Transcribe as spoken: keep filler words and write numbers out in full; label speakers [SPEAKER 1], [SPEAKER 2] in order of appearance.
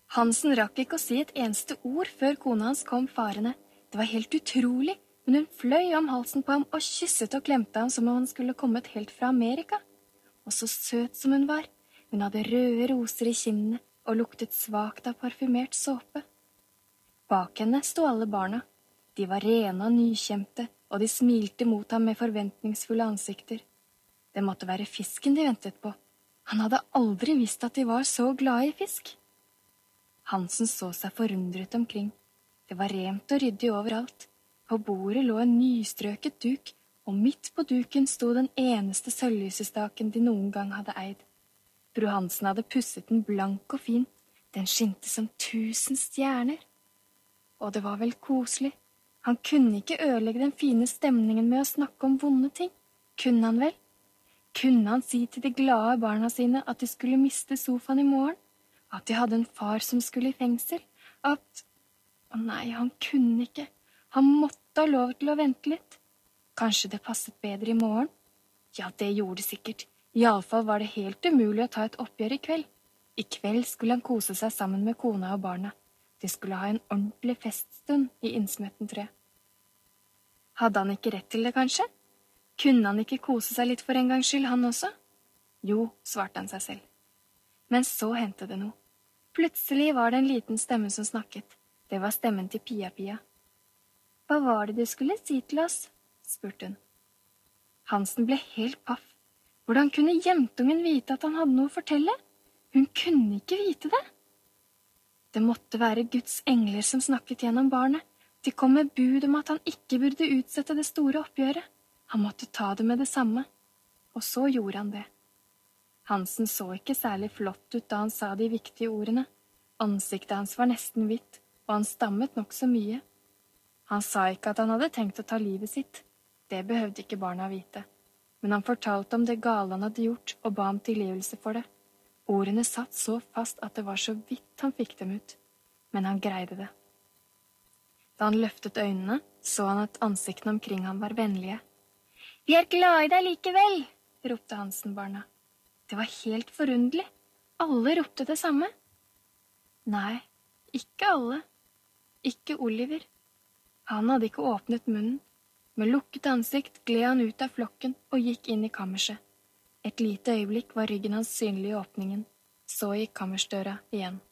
[SPEAKER 1] Hansen rakk ikke å si et eneste ord før kona hans kom farende. Det var helt utrolig, men hun fløy om halsen på ham og kysset og klemte ham som om han skulle kommet helt fra Amerika. Og så søt som hun var. Hun hadde røde roser i kinnene og luktet svakt av parfymert såpe. Bak henne sto alle barna. De var rene og nykjemte, og de smilte mot ham med forventningsfulle ansikter. Det måtte være fisken de ventet på. Han hadde aldri visst at de var så glade i fisk. Hansen så seg forundret omkring. Det var rent og ryddig overalt. På bordet lå en nystrøket duk, og midt på duken sto den eneste sølvlysestaken de noen gang hadde eid. Fru Hansen hadde pusset den blank og fin. Den skinte som tusen stjerner. Og det var vel koselig. Han kunne ikke ødelegge den fine stemningen med å snakke om vonde ting. Kunne han vel? Kunne han si til de glade barna sine at de skulle miste sofaen i morgen? At de hadde en far som skulle i fengsel? At... Å nei, han kunne ikke. Han måtte ha lov til å vente litt. Kanskje det passet bedre i morgen? Ja, det gjorde det sikkert. I alle fall var det helt umulig å ta et oppgjør i kveld. I kveld skulle han kose seg sammen med kona og barna. De skulle ha en ordentlig feststund i innsmetten tre. Hadde han ikke rett til det, kanskje? Kunne han ikke kose seg litt for en gangs skyld, han også? Jo, svarte han seg selv. Men så hendte det noe. Plutselig var det en liten stemme som snakket. Det var stemmen til Pia-Pia. Hva var det du skulle si til oss? Spurte hun. Hansen ble helt paff. Hvordan kunne jentungen vite at han hadde noe å fortelle? Hun kunne ikke vite det. Det måtte være Guds engler som snakket gjennom barnet. De kom med bud om at han ikke burde utsette det store oppgjøret. Han måtte ta det med det samme. Og så gjorde han det. Hansen så ikke særlig flott ut da han sa de viktige ordene. Ansiktet hans var nesten hvitt, og han stammet nok så mye. Han sa ikke at han hadde tenkt å ta livet sitt. Det behøvde ikke barna vite. Men han fortalte om det gale han hadde gjort, og ba om tilgivelse for det. Ordene satt så fast at det var så vidt han fikk dem ut. Men han greide det. Da han løftet øynene, så han at ansiktene omkring ham var vennlige. «Vi er glad i deg likevel!» ropte Hansen-barna. Det var helt forunderlig. Alle ropte det samme. Nei, ikke alle. Ikke Oliver. Han hadde ikke åpnet munnen. Med lukket ansikt gled han ut av flokken og gikk inn i kammerset. Et lite øyeblikk var ryggen hans synlig i åpningen. Så gikk kammersdøra igjen.